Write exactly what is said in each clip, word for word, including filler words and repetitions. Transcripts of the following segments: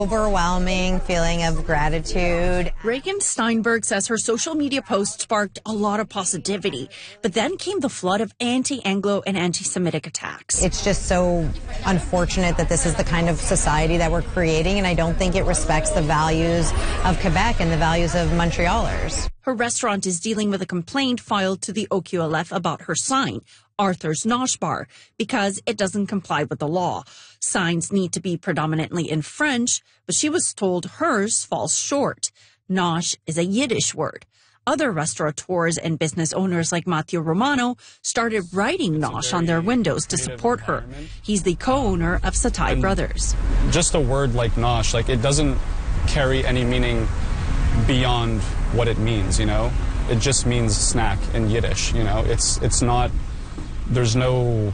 Overwhelming feeling of gratitude. Reagan Steinberg says her social media post sparked a lot of positivity, but then came the flood of anti-Anglo and anti-Semitic attacks. It's just so unfortunate that this is the kind of society that we're creating, and I don't think it respects the values of Quebec and the values of Montrealers. Her restaurant is dealing with a complaint filed to the O Q L F about her sign, Arthur's Nosh Bar, because it doesn't comply with the law. Signs need to be predominantly in French, but she was told hers falls short. Nosh is a Yiddish word. Other restaurateurs and business owners like Matthew Romano started writing Nosh on their windows to support her. He's the co-owner of Satai and Brothers. Just a word like Nosh, like it doesn't carry any meaning beyond what it means, you know? It just means snack in Yiddish, you know? It's it's not, there's no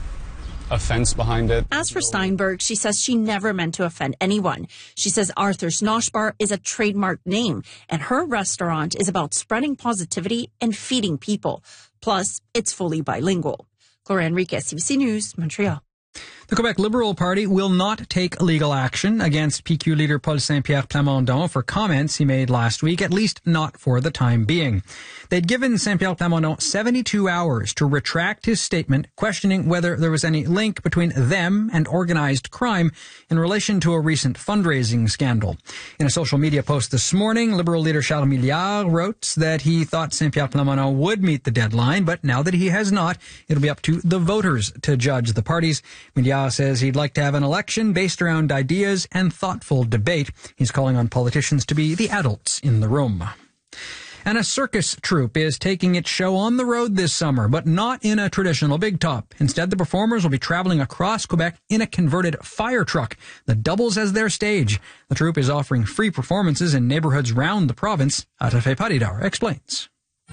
offense behind it. As for Steinberg, she says she never meant to offend anyone. She says Arthur's Nosh Bar is a trademark name, and her restaurant is about spreading positivity and feeding people. Plus, it's fully bilingual. Gloria Enriquez, C B C News, Montreal. The Quebec Liberal Party will not take legal action against P Q leader Paul Saint-Pierre Plamondon for comments he made last week, at least not for the time being. They'd given Saint-Pierre Plamondon seventy-two hours to retract his statement, questioning whether there was any link between them and organized crime in relation to a recent fundraising scandal. In a social media post this morning, Liberal leader Charles Milliard wrote that he thought Saint-Pierre Plamondon would meet the deadline, but now that he has not, it'll be up to the voters to judge the parties. Milliard says he'd like to have an election based around ideas and thoughtful debate. He's calling on politicians to be the adults in the room. And a circus troupe is taking its show on the road this summer, but not in a traditional big top. Instead, the performers will be traveling across Quebec in a converted fire truck that doubles as their stage. The troupe is offering free performances in neighborhoods round the province. Atafe Paridar explains.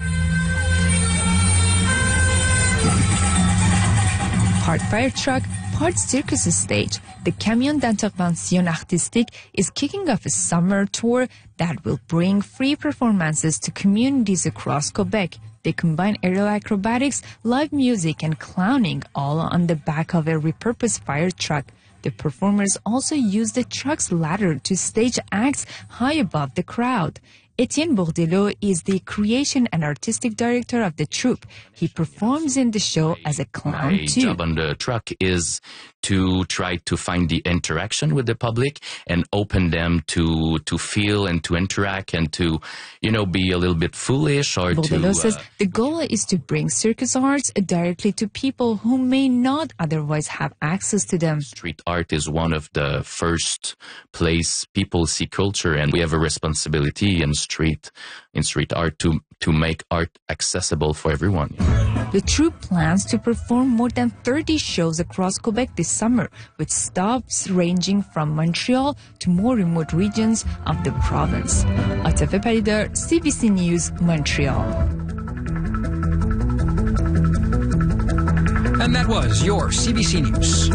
Part fire truck, part circus stage, the Camion d'Intervention Artistique is kicking off a summer tour that will bring free performances to communities across Quebec. They combine aerial acrobatics, live music, and clowning, all on the back of a repurposed fire truck. The performers also use the truck's ladder to stage acts high above the crowd. Etienne Bourdelot is the creation and artistic director of the troupe. He performs in the show as a clown My too. My job on the truck is to try to find the interaction with the public and open them to to feel and to interact and to, you know, be a little bit foolish or Bourdelot to... Uh, says the goal is to bring circus arts directly to people who may not otherwise have access to them. Street art is one of the first place people see culture, and we have a responsibility in street in street art to to make art accessible for everyone. The troupe plans to perform more than thirty shows across Quebec this summer, with stops ranging from Montreal to more remote regions of the province. Atafe Paridar, C B C News, Montreal. And that was your C B C News.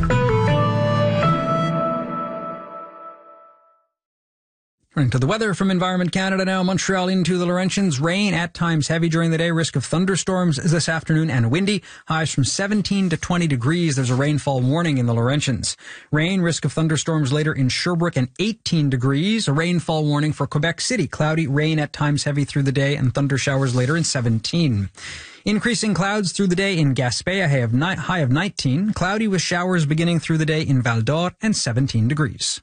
Turning to the weather from Environment Canada now. Montreal into the Laurentians. Rain at times heavy during the day. Risk of thunderstorms this afternoon and windy. Highs from seventeen to twenty degrees. There's a rainfall warning in the Laurentians. Rain, risk of thunderstorms later in Sherbrooke and eighteen degrees. A rainfall warning for Quebec City. Cloudy, rain at times heavy through the day and thunder showers later in seventeen. Increasing clouds through the day in Gaspé, a high of, ni- high of nineteen. Cloudy with showers beginning through the day in Val d'Or and seventeen degrees.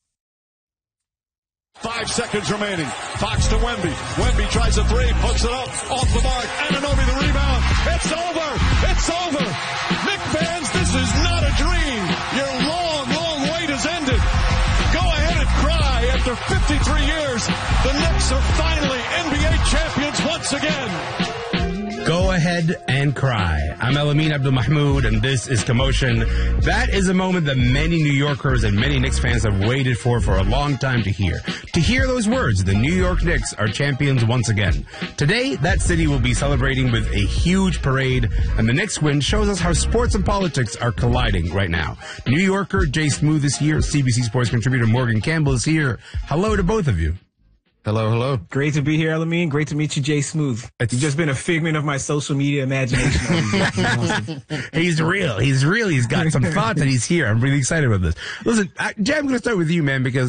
Five seconds remaining. Fox to Wemby. Wemby tries a three, puts it up, off the mark. Anunoby the rebound. It's over. It's over. Nick Vans, this is not a dream. Your long, long wait has ended. Go ahead and cry. After fifty-three years, the Knicks are finally N B A champions once again. Go ahead and cry. I'm Elamin Abdul-Mahmoud, and this is Commotion. That is a moment that many New Yorkers and many Knicks fans have waited for for a long time to hear. To hear those words, the New York Knicks are champions once again. Today, that city will be celebrating with a huge parade, and the Knicks win shows us how sports and politics are colliding right now. New Yorker Jay Smooth is here. C B C Sports contributor Morgan Campbell is here. Hello to both of you. Hello, hello. Great to be here, Elamine. Great to meet you, Jay Smooth. It's You've just been a figment of my social media imagination. He's real. He's real. He's got some thoughts and he's here. I'm really excited about this. Listen, I, Jay, I'm going to start with you, man, because